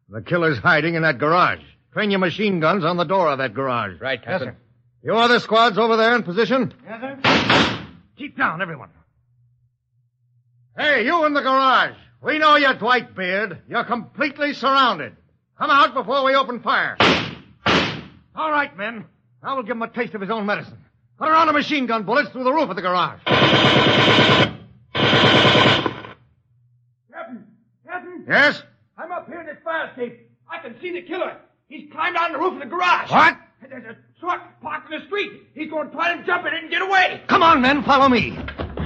The killer's hiding in that garage. Train your machine guns on the door of that garage. Right, Captain. Yes, sir. You other squads over there in position? Yes, sir. Keep down, everyone. Hey, you in the garage. We know you, Dwight Beard. You're completely surrounded. Come out before we open fire. All right, men. Now we'll give him a taste of his own medicine. Put around the machine gun bullets through the roof of the garage. Captain! Yes? I'm up here in this fire escape. I can see the killer. He's climbed on the roof of the garage. What? There's a truck parked in the street. He's going to try to jump in it and get away. Come on, men. Follow me.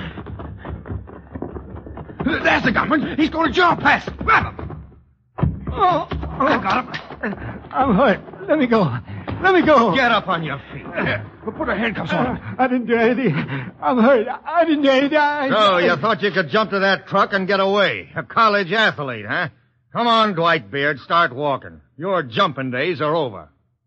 There's the gunman. He's going to jump past. Grab him. Oh, I got him. I'm hurt. Let me go. Let me go. Get up on your feet. We'll put our handcuffs on him. I didn't do anything. I'm hurt. I didn't do anything. So, you thought you could jump to that truck and get away? A college athlete, huh? Come on, Dwight Beard. Start walking. Your jumping days are over.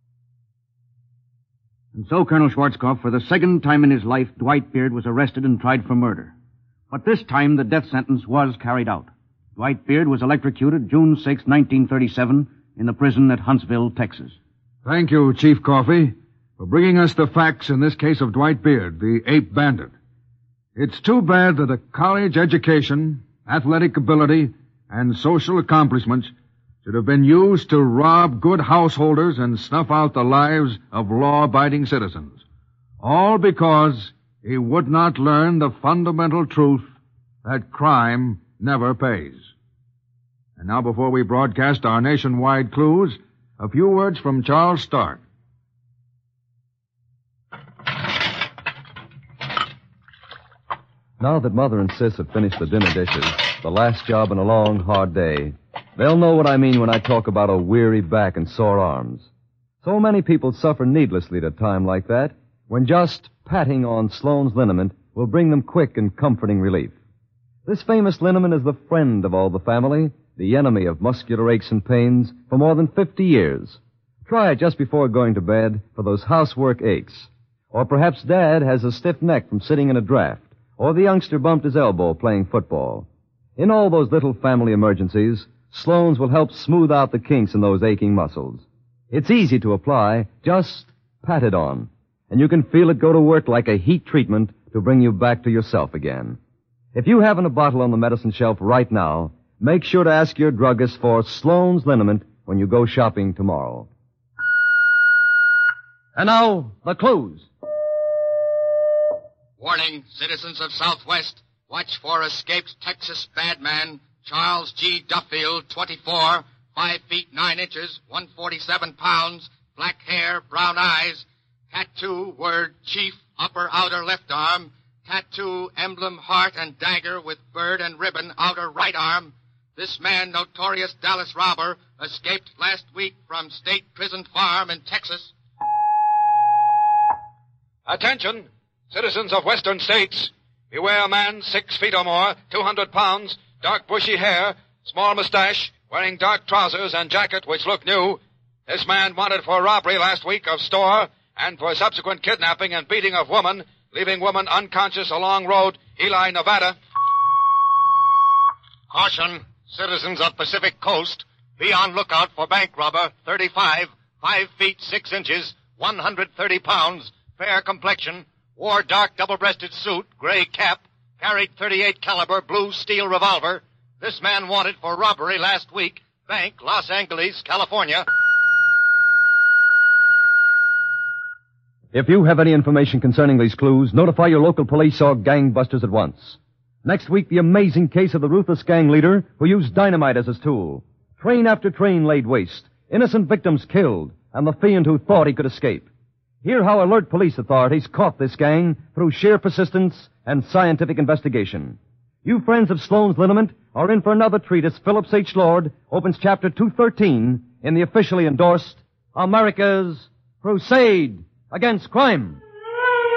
And so Colonel Schwarzkopf, for the second time in his life, Dwight Beard was arrested and tried for murder. But this time the death sentence was carried out. Dwight Beard was electrocuted June 6, 1937, in the prison at Huntsville, Texas. Thank you, Chief Coffey, for bringing us the facts in this case of Dwight Beard, the ape bandit. It's too bad that a college education, athletic ability, and social accomplishments should have been used to rob good householders and snuff out the lives of law-abiding citizens. All because he would not learn the fundamental truth that crime never pays. And now, before we broadcast our nationwide clues, a few words from Charles Stark. Now that Mother and Sis have finished the dinner dishes, the last job in a long, hard day, they'll know what I mean when I talk about a weary back and sore arms. So many people suffer needlessly at a time like that, when just patting on Sloan's liniment will bring them quick and comforting relief. This famous liniment is the friend of all the family, the enemy of muscular aches and pains for more than 50 years. Try it just before going to bed for those housework aches. Or perhaps Dad has a stiff neck from sitting in a draft, or the youngster bumped his elbow playing football. In all those little family emergencies, Sloan's will help smooth out the kinks in those aching muscles. It's easy to apply, just pat it on, and you can feel it go to work like a heat treatment to bring you back to yourself again. If you haven't a bottle on the medicine shelf right now, make sure to ask your druggist for Sloan's liniment when you go shopping tomorrow. And now, the clues. Warning, citizens of Southwest, watch for escaped Texas bad man Charles G. Duffield, 24, 5 feet 9 inches, 147 pounds, black hair, brown eyes, tattoo, word chief, upper outer left arm, tattoo, emblem, heart, and dagger with bird and ribbon, outer right arm. This man, notorious Dallas robber, escaped last week from State Prison Farm in Texas. Attention, citizens of western states. Beware a man 6 feet or more, 200 pounds, dark bushy hair, small mustache, wearing dark trousers and jacket which look new. This man wanted for robbery last week of store and for subsequent kidnapping and beating of woman, leaving woman unconscious along road, Ely, Nevada. Caution, citizens of Pacific Coast, be on lookout for bank robber, 35, 5 feet 6 inches, 130 pounds, fair complexion, wore dark double-breasted suit, gray cap, carried .38 caliber blue steel revolver. This man wanted for robbery last week, bank, Los Angeles, California. If you have any information concerning these clues, notify your local police or gangbusters at once. Next week, the amazing case of the ruthless gang leader who used dynamite as his tool. Train after train laid waste, innocent victims killed, and the fiend who thought he could escape. Hear how alert police authorities caught this gang through sheer persistence and scientific investigation. You friends of Sloan's liniment are in for another treat as Phillips H. Lord opens Chapter 213 in the officially endorsed America's Crusade Against Crime.